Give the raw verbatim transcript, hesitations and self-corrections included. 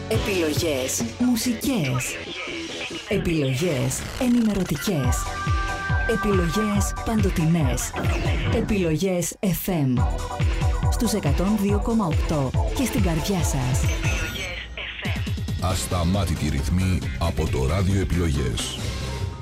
Επιλογές μουσικές. Επιλογές ενημερωτικές. Επιλογές παντοτινές. Επιλογές εφ εμ. Στους εκατόν δύο κόμμα οκτώ και στην καρδιά σας. Ασταμάτητη ρυθμή από το ράδιο Επιλογές.